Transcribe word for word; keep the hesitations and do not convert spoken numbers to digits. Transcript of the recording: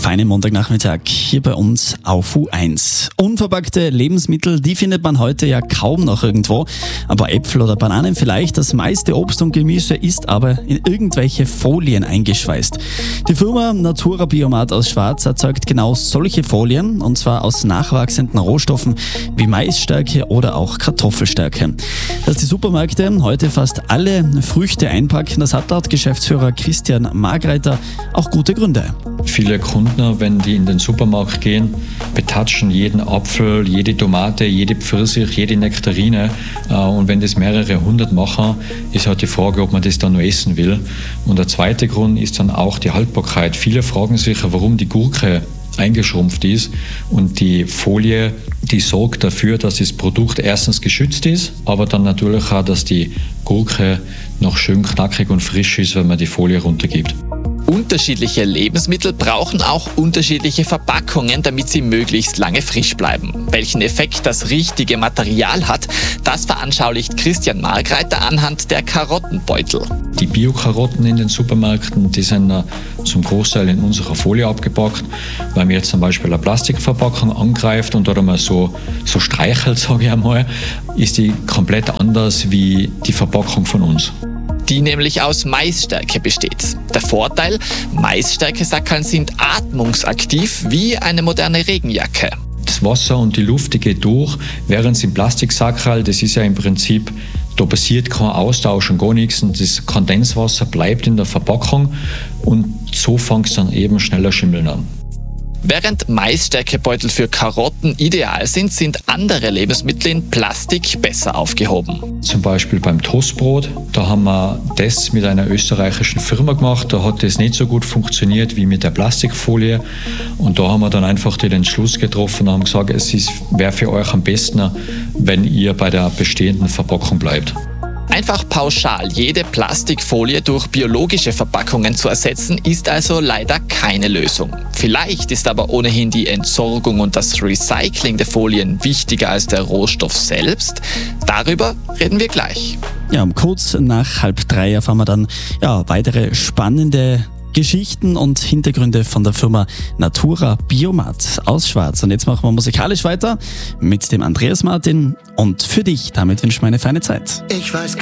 feinen Montagnachmittag hier bei uns auf U eins. Unverpackte Lebensmittel, die findet man heute ja kaum noch irgendwo. Aber Äpfel oder Bananen vielleicht. Das meiste Obst und Gemüse ist aber in irgendwelche Folien eingeschweißt. Die Firma Natura Biomat aus Schwarz erzeugt genau solche Folien, und zwar aus nachwachsenden Rohstoffen wie Maisstärke oder auch Kartoffelstärke. Dass die Supermärkte heute fast alle Früchte einpacken, das hat laut Geschäftsführer Christian Margreiter auch gute Gründe. Viele Kunden, wenn die in den Supermarkt gehen, betatschen jeden Apfel, jede Tomate, jede Pfirsich, jede Nektarine. Und wenn das mehrere hundert machen, ist halt die Frage, ob man das dann noch essen will. Und der zweite Grund ist dann auch die Haltbarkeit. Viele fragen sich, warum die Gurke eingeschrumpft ist, und die Folie, die sorgt dafür, dass das Produkt erstens geschützt ist, aber dann natürlich auch, dass die Gurke noch schön knackig und frisch ist, wenn man die Folie runtergibt. Unterschiedliche Lebensmittel brauchen auch unterschiedliche Verpackungen, damit sie möglichst lange frisch bleiben. Welchen Effekt das richtige Material hat, das veranschaulicht Christian Margreiter anhand der Karottenbeutel. Die Bio-Karotten in den Supermärkten, die sind zum Großteil in unserer Folie abgepackt. Wenn man jetzt zum Beispiel eine Plastikverpackung angreift und dort einmal so, so streichelt, sage ich einmal, ist die komplett anders wie die Verpackung von uns. Die nämlich aus Maisstärke besteht. Der Vorteil, Maisstärke-Sackerln sind atmungsaktiv wie eine moderne Regenjacke. Das Wasser und die Luft, die geht durch, während es im Plastiksackerl, das ist ja im Prinzip, da passiert kein Austausch und gar nichts, und das Kondenswasser bleibt in der Verpackung, und so fängt es dann eben schneller schimmeln an. Während Maisstärkebeutel für Karotten ideal sind, sind andere Lebensmittel in Plastik besser aufgehoben. Zum Beispiel beim Toastbrot, da haben wir das mit einer österreichischen Firma gemacht, da hat das nicht so gut funktioniert wie mit der Plastikfolie, und da haben wir dann einfach den Entschluss getroffen und haben gesagt, es wäre für euch am besten, wenn ihr bei der bestehenden Verpackung bleibt. Einfach pauschal jede Plastikfolie durch biologische Verpackungen zu ersetzen, ist also leider keine Lösung. Vielleicht ist aber ohnehin die Entsorgung und das Recycling der Folien wichtiger als der Rohstoff selbst. Darüber reden wir gleich. Ja, um kurz nach halb drei erfahren wir dann ja, weitere spannende Geschichten und Hintergründe von der Firma Natura Biomat aus Schwarz. Und jetzt machen wir musikalisch weiter mit dem Andreas Martin. Und für dich, damit wünsche ich mir eine feine Zeit. Ich weiß